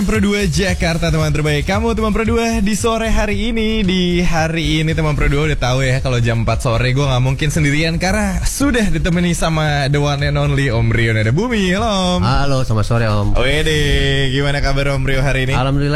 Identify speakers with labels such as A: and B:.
A: Pro 2 Jakarta, teman terbaik. Kamu teman Pro 2 di sore hari ini. Di hari ini teman Pro 2 udah tahu ya, kalau jam 4 sore gue gak mungkin sendirian, karena sudah ditemani sama the one and only Om Rio Nada Bumi. Halo Om.
B: Halo, selamat sore Om.
A: Wede, gimana kabar Om Rio hari ini?
B: Alhamdulillah